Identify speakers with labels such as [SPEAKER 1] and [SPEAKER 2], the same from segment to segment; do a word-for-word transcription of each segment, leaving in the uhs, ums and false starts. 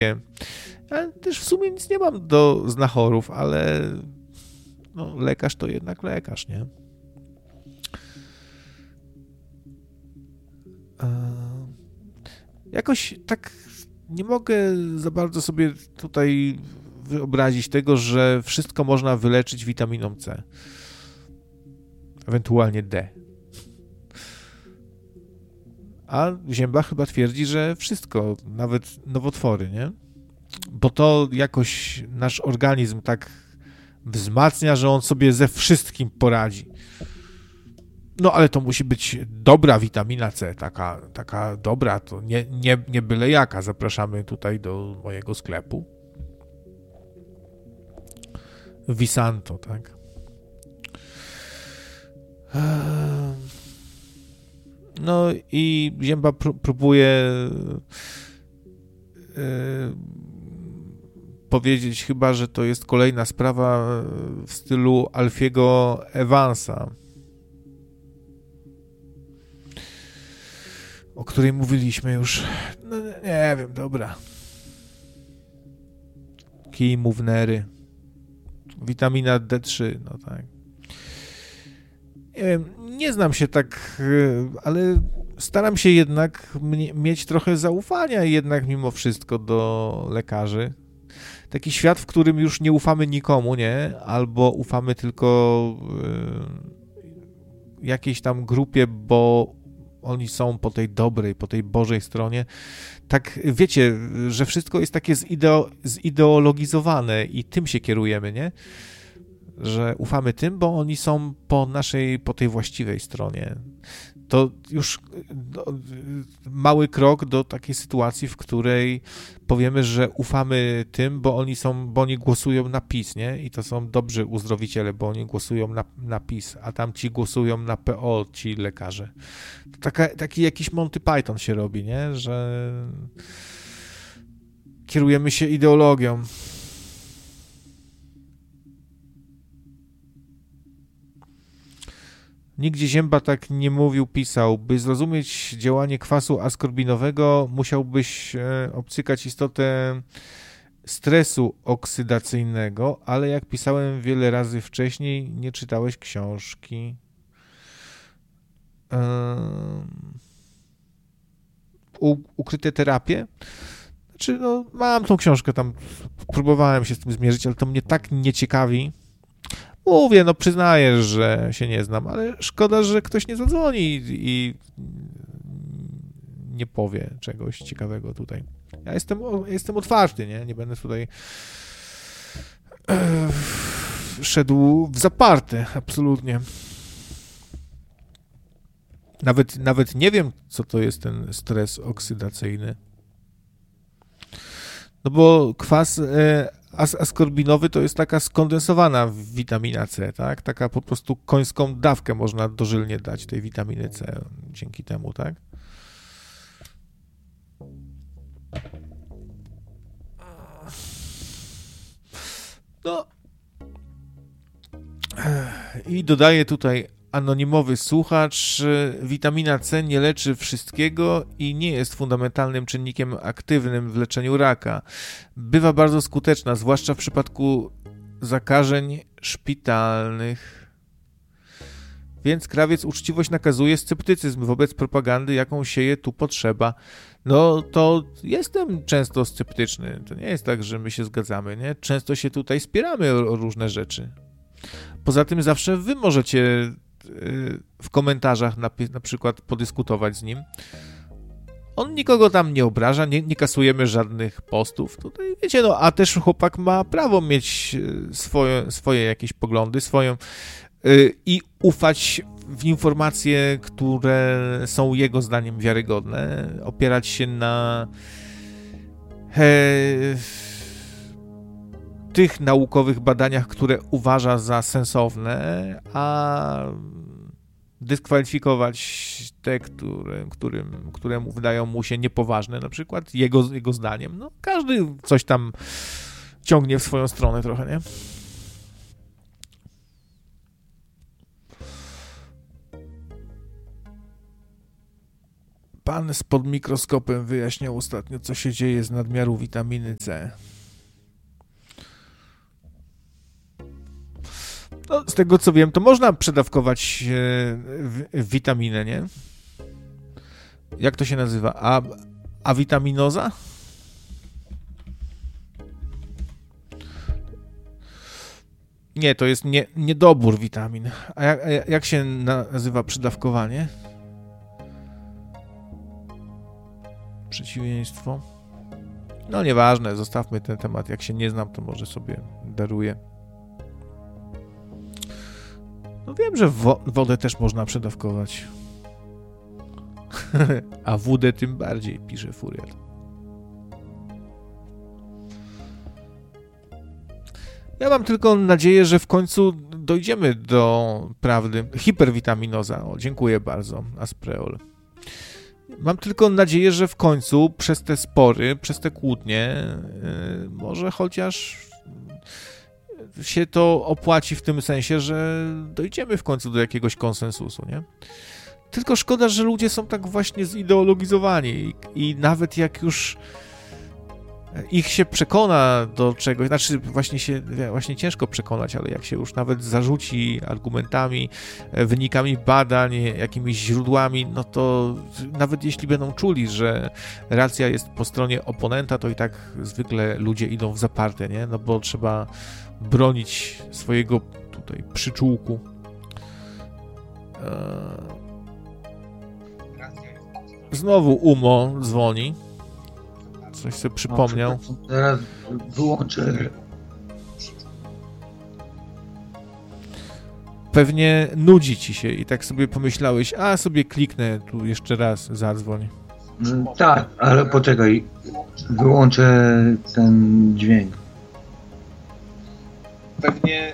[SPEAKER 1] Ja też w sumie nic nie mam do znachorów, ale no, lekarz to jednak lekarz, nie? Jakoś tak nie mogę za bardzo sobie tutaj wyobrazić tego, że wszystko można wyleczyć witaminą C. Ewentualnie D. A Zięba chyba twierdzi, że wszystko, nawet nowotwory, nie? Bo to jakoś nasz organizm tak wzmacnia, że on sobie ze wszystkim poradzi. No ale to musi być dobra witamina C, taka, taka dobra, to nie, nie, nie byle jaka. Zapraszamy tutaj do mojego sklepu. Visanto, tak? No i Zięba pró- próbuje yy, powiedzieć chyba, że to jest kolejna sprawa w stylu Alfiego Evansa, o której mówiliśmy już. No nie wiem, dobra. Kij Mównery. Witamina D trzy, no tak. Nie wiem, nie znam się tak, ale staram się jednak mieć trochę zaufania jednak mimo wszystko do lekarzy. Taki świat, w którym już nie ufamy nikomu, nie? Albo ufamy tylko y, jakiejś tam grupie, bo oni są po tej dobrej, po tej Bożej stronie. Tak, wiecie, że wszystko jest takie zideo- zideologizowane i tym się kierujemy, nie? Że ufamy tym, bo oni są po naszej, po tej właściwej stronie. To już no, mały krok do takiej sytuacji, w której powiemy, że ufamy tym, bo oni są, bo oni głosują na PiS, nie? I to są dobrzy uzdrowiciele, bo oni głosują na, na PiS, a tamci głosują na P O, ci lekarze. To taka, taki jakiś Monty Python się robi, nie? Że kierujemy się ideologią. Nigdzie Zięba tak nie mówił, pisał. By zrozumieć działanie kwasu askorbinowego, musiałbyś e, obcykać istotę stresu oksydacyjnego, ale jak pisałem wiele razy wcześniej, nie czytałeś książki. Um, u, ukryte terapie? Znaczy, no, mam tą książkę, tam próbowałem się z tym zmierzyć, ale to mnie tak nie ciekawi. Mówię, no przyznaję, że się nie znam, ale szkoda, że ktoś nie zadzwoni i, i nie powie czegoś ciekawego tutaj. Ja jestem, jestem otwarty, nie? Nie będę tutaj e, szedł w zaparte, absolutnie. Nawet, nawet nie wiem, co to jest ten stres oksydacyjny. No bo kwas e, as, askorbinowy to jest taka skondensowana witamina C, tak? Taka po prostu końską dawkę można dożylnie dać tej witaminy C dzięki temu, tak? No i dodaję tutaj anonimowy słuchacz, witamina C nie leczy wszystkiego i nie jest fundamentalnym czynnikiem aktywnym w leczeniu raka. Bywa bardzo skuteczna, zwłaszcza w przypadku zakażeń szpitalnych. Więc krawiec uczciwość nakazuje sceptycyzm wobec propagandy, jaką sieje tu potrzeba. No to jestem często sceptyczny. To nie jest tak, że my się zgadzamy, nie? Często się tutaj spieramy o, o różne rzeczy. Poza tym zawsze wy możecie w komentarzach na, na przykład podyskutować z nim. On nikogo tam nie obraża, nie, nie kasujemy żadnych postów. Tutaj wiecie, no a też chłopak ma prawo mieć swoje, swoje jakieś poglądy, swoją yy, i ufać w informacje, które są jego zdaniem wiarygodne, opierać się na e, tych naukowych badaniach, które uważa za sensowne, a dyskwalifikować te, które, którym, któremu wydają mu się niepoważne, na przykład jego, jego zdaniem. No, każdy coś tam ciągnie w swoją stronę trochę, nie? Pan spod mikroskopem wyjaśniał ostatnio, co się dzieje z nadmiaru witaminy C. No, z tego co wiem, to można przedawkować w, w witaminę, nie? Jak to się nazywa? A, a witaminoza? Nie, to jest nie, niedobór witamin. A jak, a jak się nazywa przedawkowanie? Przeciwieństwo? No nieważne, zostawmy ten temat. Jak się nie znam, to może sobie daruję. No wiem, że wo- wodę też można przedawkować. A wódę tym bardziej, pisze Furiat. Ja mam tylko nadzieję, że w końcu dojdziemy do prawdy. Hiperwitaminoza. O, dziękuję bardzo, Aspreol. Mam tylko nadzieję, że w końcu przez te spory, przez te kłótnie, yy, może chociaż się to opłaci w tym sensie, że dojdziemy w końcu do jakiegoś konsensusu, nie? Tylko szkoda, że ludzie są tak właśnie zideologizowani i, i nawet jak już ich się przekona do czegoś, znaczy właśnie się właśnie ciężko przekonać, ale jak się już nawet zarzuci argumentami, wynikami badań, jakimiś źródłami, no to nawet jeśli będą czuli, że racja jest po stronie oponenta, to i tak zwykle ludzie idą w zaparte, nie? No bo trzeba bronić swojego tutaj przyczółku. Znowu Umo dzwoni. Coś sobie przypomniał.
[SPEAKER 2] No, teraz wyłączę.
[SPEAKER 1] Pewnie nudzi ci się i tak sobie pomyślałeś, a sobie kliknę tu jeszcze raz, zadzwoń.
[SPEAKER 2] Tak, ale poczekaj. Wyłączę ten dźwięk.
[SPEAKER 1] Pewnie...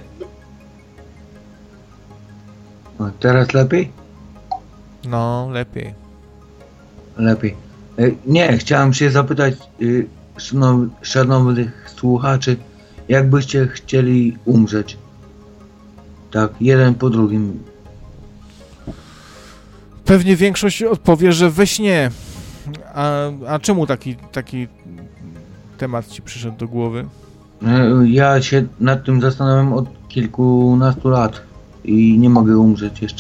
[SPEAKER 2] O, teraz lepiej?
[SPEAKER 1] No, lepiej.
[SPEAKER 2] Lepiej. Nie, chciałem się zapytać y, szanow, szanownych słuchaczy, jak byście chcieli umrzeć? Tak, jeden po drugim.
[SPEAKER 1] Pewnie większość odpowie, że we śnie. A, a czemu taki, taki temat ci przyszedł do głowy?
[SPEAKER 2] Ja się nad tym zastanawiam od kilkunastu lat i nie mogę umrzeć jeszcze.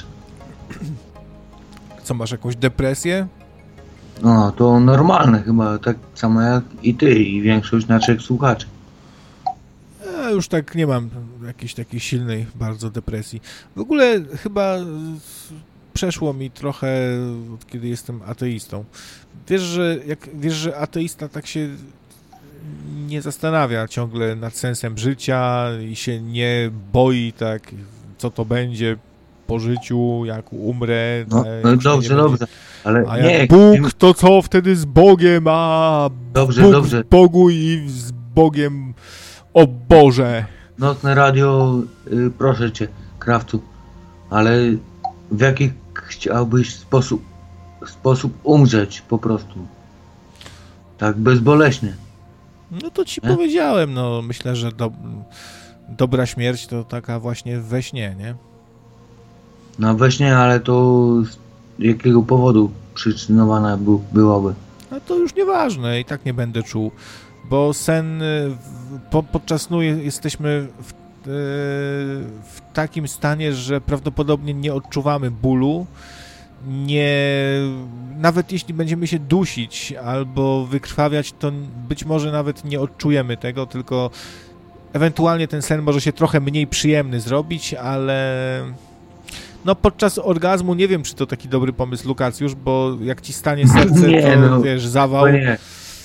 [SPEAKER 1] Co, masz jakąś depresję?
[SPEAKER 2] No, to normalne chyba, tak samo jak i ty i większość naszych słuchaczy.
[SPEAKER 1] Ja już tak nie mam jakiejś takiej silnej bardzo depresji. W ogóle chyba przeszło mi trochę, od kiedy jestem ateistą. Wiesz, że jak wiesz, że ateista tak się nie zastanawia ciągle nad sensem życia i się nie boi tak, co to będzie po życiu, jak umrę.
[SPEAKER 2] No, no dobrze, dobrze, ale
[SPEAKER 1] a
[SPEAKER 2] nie,
[SPEAKER 1] jak Bóg, to co wtedy z Bogiem, a
[SPEAKER 2] dobrze,
[SPEAKER 1] Bóg
[SPEAKER 2] dobrze.
[SPEAKER 1] w Bogu i z Bogiem, o Boże.
[SPEAKER 2] Nocne radio, y, proszę cię, krawcu, ale w jaki chciałbyś sposób, sposób umrzeć po prostu? Tak bezboleśnie.
[SPEAKER 1] No to ci
[SPEAKER 2] nie?
[SPEAKER 1] powiedziałem, no myślę, że do, dobra śmierć to taka właśnie we śnie, nie?
[SPEAKER 2] No we śnie, ale to z jakiego powodu przyczynowana by, byłaby?
[SPEAKER 1] No to już nieważne, i tak nie będę czuł, bo sen, po, podczas snu jesteśmy w, w takim stanie, że prawdopodobnie nie odczuwamy bólu, nie, nawet jeśli będziemy się dusić albo wykrwawiać, to być może nawet nie odczujemy tego, tylko ewentualnie ten sen może się trochę mniej przyjemny zrobić, ale no podczas orgazmu nie wiem, czy to taki dobry pomysł, Lukacjusz, bo jak ci stanie serce,
[SPEAKER 2] nie,
[SPEAKER 1] to
[SPEAKER 2] no,
[SPEAKER 1] wiesz, zawał.
[SPEAKER 2] Nie.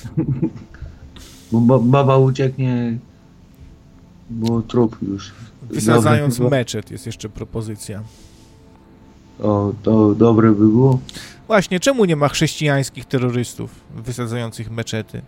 [SPEAKER 2] Bo baba ucieknie, bo trup już.
[SPEAKER 1] Wysadzając
[SPEAKER 2] Dobre.
[SPEAKER 1] meczet jest jeszcze propozycja.
[SPEAKER 2] O, to dobre by było.
[SPEAKER 1] Właśnie, czemu nie ma chrześcijańskich terrorystów wysadzających meczety?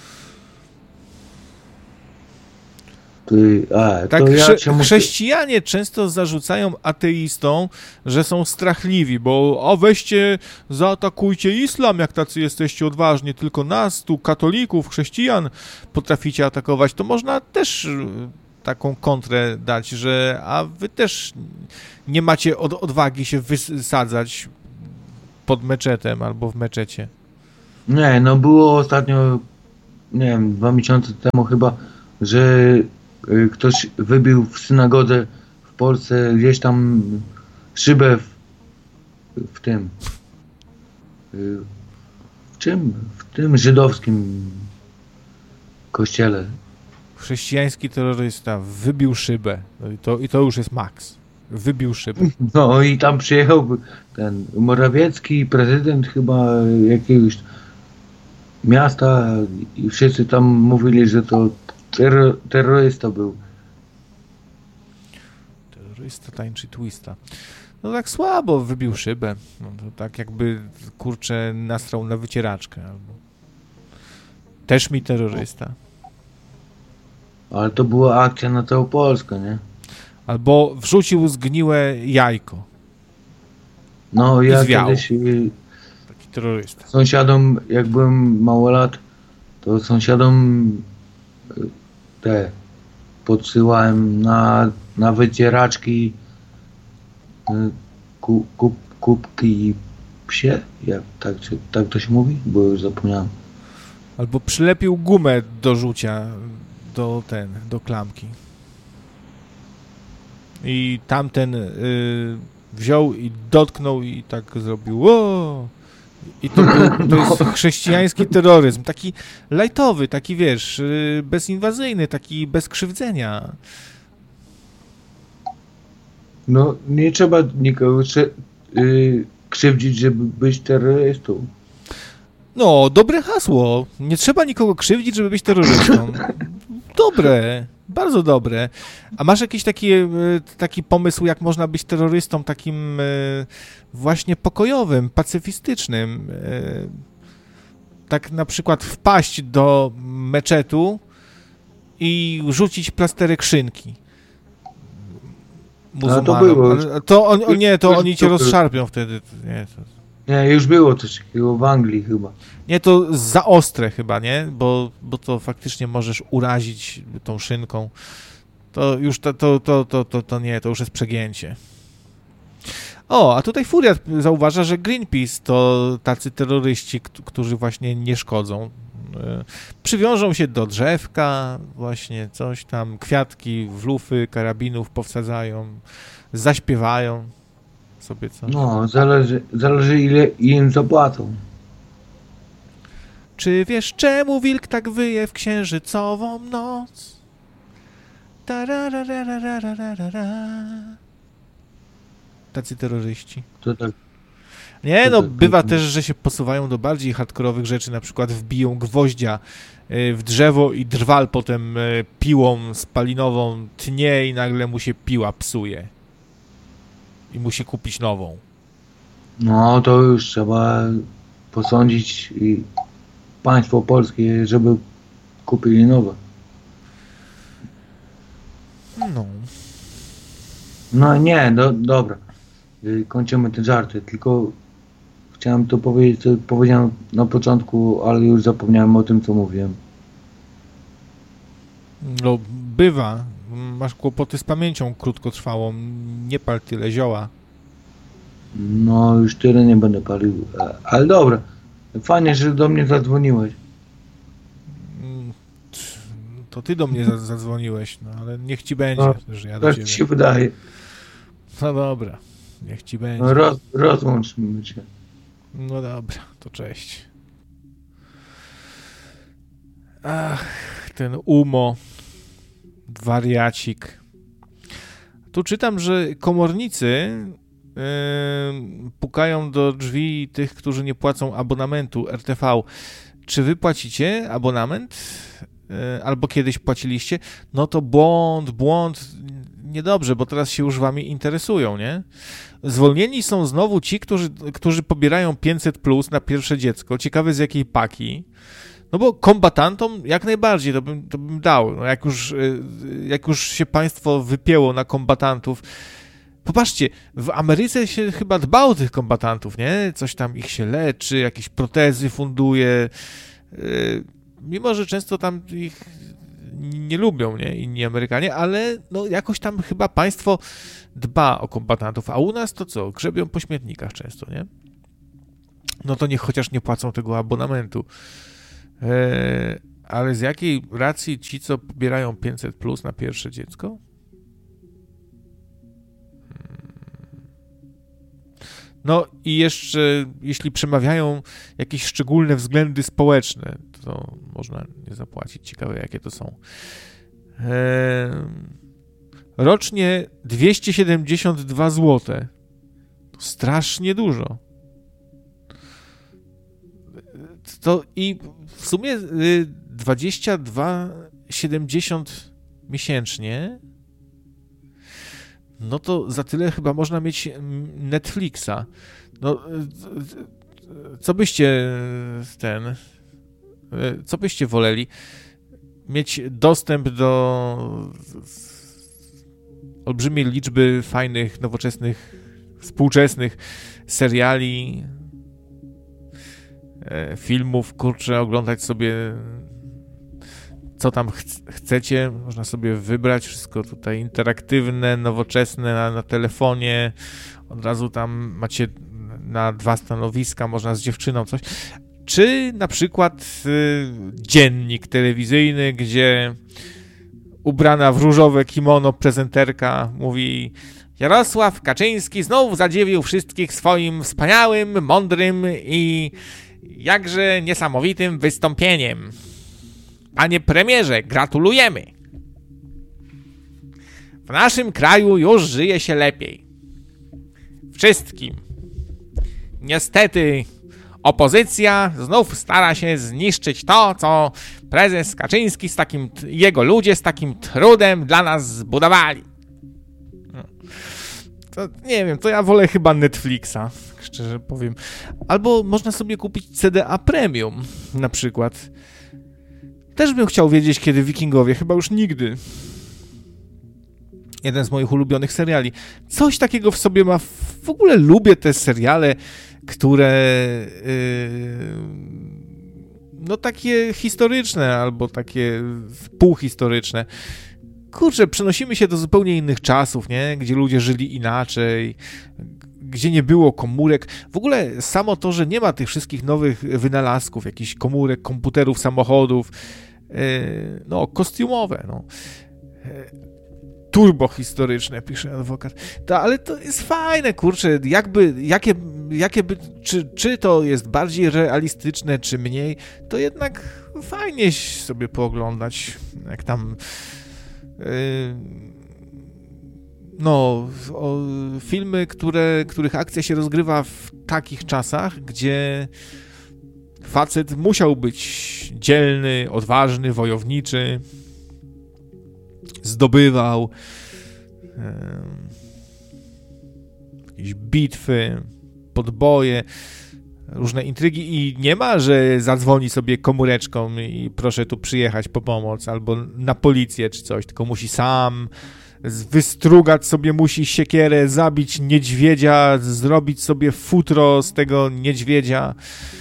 [SPEAKER 2] Ty, a,
[SPEAKER 1] Tak,
[SPEAKER 2] to ja
[SPEAKER 1] chrze-
[SPEAKER 2] cię muszę...
[SPEAKER 1] chrześcijanie często zarzucają ateistom, że są strachliwi, bo a weźcie, zaatakujcie islam, jak tacy jesteście odważni, tylko nas, tu katolików, chrześcijan potraficie atakować, to można też taką kontrę dać, że a wy też nie macie od, odwagi się wysadzać, pod meczetem albo w meczecie?
[SPEAKER 2] Nie, no było ostatnio, nie wiem, dwa miesiące temu chyba, że y, ktoś wybił w synagodze w Polsce gdzieś tam szybę w, w tym, y, w czym? W tym żydowskim kościele.
[SPEAKER 1] Chrześcijański terrorysta wybił szybę. No i to, i to już jest maks. Wybił szybę.
[SPEAKER 2] No i tam przyjechał ten Morawiecki, prezydent chyba jakiegoś miasta i wszyscy tam mówili, że to terro, terrorysta był.
[SPEAKER 1] Terrorysta tańczy twista. No tak słabo wybił szybę. No to tak jakby, kurczę, nastrał na wycieraczkę. Albo... Też mi terrorysta.
[SPEAKER 2] Ale to była akcja na całą Polskę, nie?
[SPEAKER 1] Albo wrzucił zgniłe jajko.
[SPEAKER 2] No ja
[SPEAKER 1] zwiał.
[SPEAKER 2] kiedyś y,
[SPEAKER 1] Taki terrorysta.
[SPEAKER 2] sąsiadom, jak byłem małolat, to sąsiadom y, te podsyłałem na, na wycieraczki y, ku, kup, kubki psie, jak tak, czy, tak to się mówi? Bo już zapomniałem.
[SPEAKER 1] Albo przylepił gumę do rzucia do ten, do klamki. I tamten y, wziął i dotknął i tak zrobił. O! I to, był, to jest chrześcijański terroryzm. Taki lajtowy, taki wiesz, y, bezinwazyjny, taki bez krzywdzenia.
[SPEAKER 2] No nie trzeba nikogo y, krzywdzić, żeby być terrorystą.
[SPEAKER 1] No, dobre hasło. Nie trzeba nikogo krzywdzić, żeby być terrorystą. Dobre, bardzo dobre. A masz jakiś taki, taki pomysł, jak można być terrorystą takim właśnie pokojowym, pacyfistycznym? Tak na przykład wpaść do meczetu i rzucić plasterek szynki muzułmanom.
[SPEAKER 2] to było.
[SPEAKER 1] To on, o nie, to oni cię rozszarpią wtedy. Nie, to...
[SPEAKER 2] Nie, już było coś takiego w Anglii chyba.
[SPEAKER 1] Nie, to za ostre chyba, nie? Bo, bo to faktycznie możesz urazić tą szynką. To już to, to, to, to, to, to nie, to już jest przegięcie. O, a tutaj Furiat zauważa, że Greenpeace to tacy terroryści, k- którzy właśnie nie szkodzą. Przywiążą się do drzewka, właśnie coś tam, kwiatki, wlufy, karabinów powsadzają, zaśpiewają sobie coś.
[SPEAKER 2] No, zależy, zależy ile im zapłacą.
[SPEAKER 1] Czy wiesz, czemu wilk tak wyje w księżycową noc? Tararararararara. Tacy terroryści.
[SPEAKER 2] To tak.
[SPEAKER 1] Nie,
[SPEAKER 2] to
[SPEAKER 1] no
[SPEAKER 2] tak,
[SPEAKER 1] bywa
[SPEAKER 2] to-
[SPEAKER 1] też, że się posuwają do bardziej hardkorowych rzeczy, na przykład wbiją gwoździa y, w drzewo i drwal potem y, piłą spalinową tnie i nagle mu się piła psuje. I musi kupić nową.
[SPEAKER 2] No to już trzeba posądzić i państwo polskie, żeby kupili nowe.
[SPEAKER 1] No.
[SPEAKER 2] No nie, do, dobra. Y, Kończymy te żarty, tylko chciałem to powiedzieć, co powiedziałem na początku, ale już zapomniałem o tym, co mówiłem.
[SPEAKER 1] No, bywa. Masz kłopoty z pamięcią krótkotrwałą. Nie pal tyle zioła.
[SPEAKER 2] No już tyle nie będę palił, e, ale dobra. Fajnie, że do mnie zadzwoniłeś.
[SPEAKER 1] Mm, To ty do mnie za- zadzwoniłeś, no ale niech ci będzie,
[SPEAKER 2] No,
[SPEAKER 1] że ja do
[SPEAKER 2] Tak
[SPEAKER 1] ciebie.
[SPEAKER 2] ci się wydaje.
[SPEAKER 1] No dobra, niech ci będzie.
[SPEAKER 2] No, roz, rozłączmy się.
[SPEAKER 1] No dobra, to cześć. Ach, ten Umo, wariacik. Tu czytam, że komornicy yy, pukają do drzwi tych, którzy nie płacą abonamentu R T V. Czy wy płacicie abonament? Yy, albo kiedyś płaciliście? No to błąd, błąd. Niedobrze, bo teraz się już wami interesują, nie? Zwolnieni są znowu ci, którzy, którzy pobierają pięćset plus na pierwsze dziecko. Ciekawe z jakiej paki. No bo kombatantom jak najbardziej to bym, to bym dał. No jak, już, jak już się państwo wypięło na kombatantów. Popatrzcie, w Ameryce się chyba dba o tych kombatantów, nie? Coś tam ich się leczy, jakieś protezy funduje. Mimo że często tam ich nie lubią, nie? Inni Amerykanie, ale no jakoś tam chyba państwo dba o kombatantów. A u nas to co? Grzebią po śmietnikach często, nie? no to niech chociaż nie płacą tego abonamentu. E, ale z jakiej racji ci, co pobierają pięćset plus na pierwsze dziecko? No i jeszcze, jeśli przemawiają jakieś szczególne względy społeczne, to można nie zapłacić. Ciekawe, jakie to są. Eee, rocznie dwieście siedemdziesiąt dwa złote. To strasznie dużo. To i w sumie dwadzieścia dwa siedemdziesiąt miesięcznie, no to za tyle chyba można mieć Netflixa. No, co byście ten, co byście woleli? Mieć dostęp do olbrzymiej liczby fajnych, nowoczesnych, współczesnych seriali, filmów, kurczę, oglądać sobie co tam ch- chcecie, można sobie wybrać, wszystko tutaj interaktywne, nowoczesne na, na telefonie, od razu tam macie na dwa stanowiska, można z dziewczyną coś, czy na przykład y, dziennik telewizyjny, gdzie ubrana w różowe kimono prezenterka mówi: Jarosław Kaczyński znów zadziwił wszystkich swoim wspaniałym, mądrym i jakże niesamowitym wystąpieniem. Panie premierze, gratulujemy. W naszym kraju już żyje się lepiej. Wszystkim. Niestety opozycja znów stara się zniszczyć to, co prezes Kaczyński z takim, jego ludzie z takim trudem dla nas zbudowali. To nie wiem, to ja wolę chyba Netflixa, szczerze powiem. Albo można sobie kupić C D A Premium na przykład. Też bym chciał wiedzieć, kiedy Wikingowie, chyba już nigdy. Jeden z moich ulubionych seriali. Coś takiego w sobie ma. W ogóle lubię te seriale, które yy, no takie historyczne albo takie półhistoryczne. Kurczę, przenosimy się do zupełnie innych czasów, nie? Gdzie ludzie żyli inaczej, gdzie nie było komórek. W ogóle samo to, że nie ma tych wszystkich nowych wynalazków, jakichś komórek, komputerów, samochodów, yy, no, kostiumowe, no. Turbohistoryczne, pisze adwokat. Ta, ale to jest fajne, kurczę, jakby, jakie, jakie by, czy, czy to jest bardziej realistyczne, czy mniej, to jednak fajnie sobie pooglądać, jak tam yy, no, o, filmy, które, których akcja się rozgrywa w takich czasach, gdzie facet musiał być dzielny, odważny, wojowniczy, zdobywał e, jakieś bitwy, podboje, różne intrygi i nie ma, że zadzwoni sobie komóreczką i proszę tu przyjechać po pomoc albo na policję czy coś, tylko musi sam wystrugać sobie, musi siekierę, zabić niedźwiedzia, zrobić sobie futro z tego niedźwiedzia.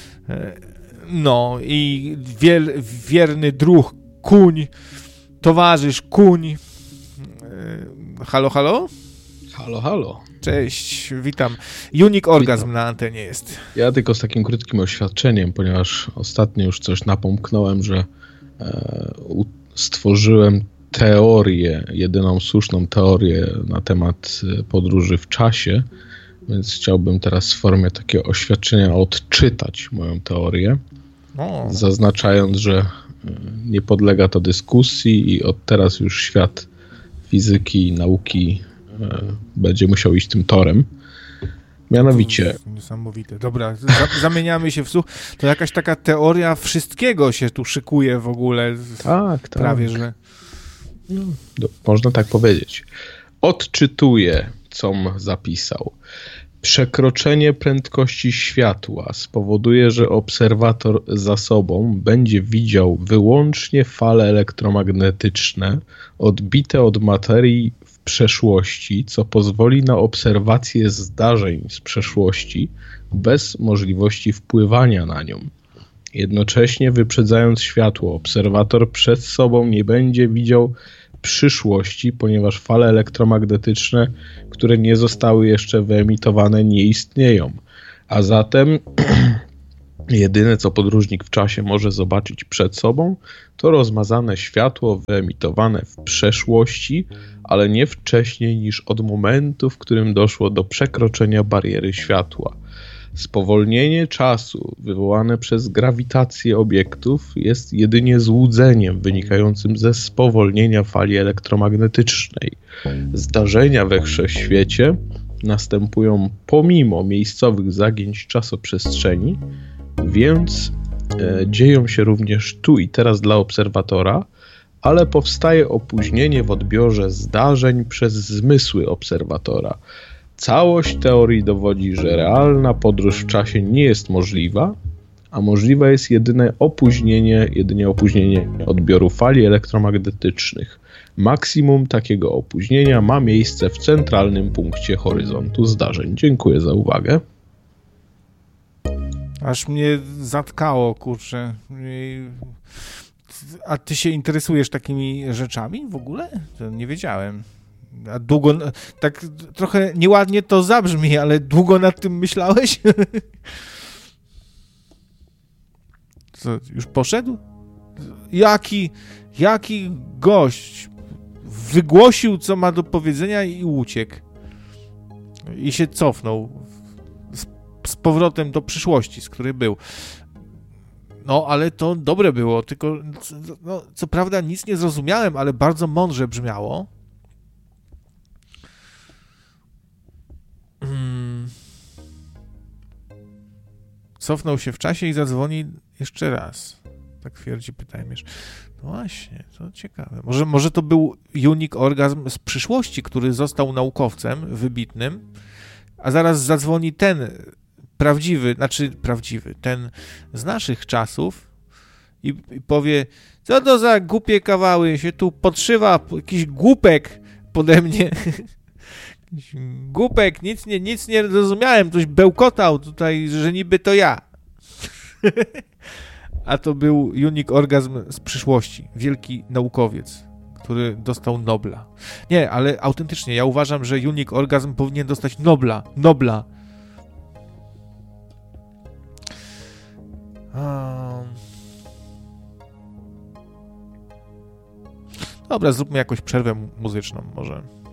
[SPEAKER 1] No i wiel, wierny druh, kuń, towarzysz, kuń. Halo, halo?
[SPEAKER 3] Halo, halo.
[SPEAKER 1] Cześć, witam. Unique Orgazm
[SPEAKER 3] witam.
[SPEAKER 1] Na antenie jest.
[SPEAKER 3] Ja tylko z takim krótkim oświadczeniem, ponieważ ostatnio już coś napomknąłem, że e, u, stworzyłem teorię, jedyną słuszną teorię na temat podróży w czasie, więc chciałbym teraz w formie takiego oświadczenia odczytać moją teorię,
[SPEAKER 1] O.
[SPEAKER 3] zaznaczając, że nie podlega to dyskusji i od teraz już świat fizyki i nauki e, będzie musiał iść tym torem. Mianowicie...
[SPEAKER 1] Niesamowite. Dobra, za, zamieniamy się w słuch. To jakaś taka teoria wszystkiego się tu szykuje w ogóle.
[SPEAKER 3] Tak, tak.
[SPEAKER 1] Prawie, że...
[SPEAKER 3] No, do, można tak powiedzieć. Odczytuję, com zapisał. Przekroczenie prędkości światła spowoduje, że obserwator za sobą będzie widział wyłącznie fale elektromagnetyczne odbite od materii w przeszłości, co pozwoli na obserwację zdarzeń z przeszłości bez możliwości wpływania na nią. Jednocześnie wyprzedzając światło, obserwator przed sobą nie będzie widział przyszłości, ponieważ fale elektromagnetyczne, które nie zostały jeszcze wyemitowane, nie istnieją, A zatem jedyne, co podróżnik w czasie może zobaczyć przed sobą, to rozmazane światło wyemitowane w przeszłości, ale nie wcześniej niż od momentu, w którym doszło do przekroczenia bariery światła. Spowolnienie czasu wywołane przez grawitację obiektów jest jedynie złudzeniem wynikającym ze spowolnienia fali elektromagnetycznej. Zdarzenia we wszechświecie następują pomimo miejscowych zagięć czasoprzestrzeni, więc e, dzieją się również tu i teraz dla obserwatora, ale powstaje opóźnienie w odbiorze zdarzeń przez zmysły obserwatora. Całość teorii dowodzi, że realna podróż w czasie nie jest możliwa, a możliwe jest jedyne opóźnienie, jedynie opóźnienie odbioru fali elektromagnetycznych. Maksimum takiego opóźnienia ma miejsce w centralnym punkcie horyzontu zdarzeń. Dziękuję za uwagę.
[SPEAKER 1] Aż mnie zatkało, kurczę. A ty się interesujesz takimi rzeczami w ogóle? To nie wiedziałem. A długo, tak trochę nieładnie to zabrzmi, ale długo nad tym myślałeś? Co, już poszedł? Jaki, jaki gość wygłosił, co ma do powiedzenia i uciekł. I się cofnął z, z powrotem do przyszłości, z której był. No, ale to dobre było, tylko no, co prawda nic nie zrozumiałem, ale bardzo mądrze brzmiało. Hmm. Cofnął się w czasie i zadzwoni jeszcze raz. Tak twierdzi, pytajmierz. No właśnie, to ciekawe. Może, może to był Unique Orgasm z przyszłości, który został naukowcem wybitnym, a zaraz zadzwoni ten prawdziwy, znaczy prawdziwy, ten z naszych czasów i, i powie, co to za głupie kawały, się tu podszywa jakiś głupek pode mnie. Jakiś głupek, nic nie, nic nie rozumiałem, ktoś bełkotał tutaj, że niby to ja. A to był Unique Orgasm z przyszłości, wielki naukowiec, który dostał Nobla. Nie, ale autentycznie, ja uważam, że Unique Orgasm powinien dostać Nobla. Nobla. Um. Dobra, zróbmy jakąś przerwę muzyczną może.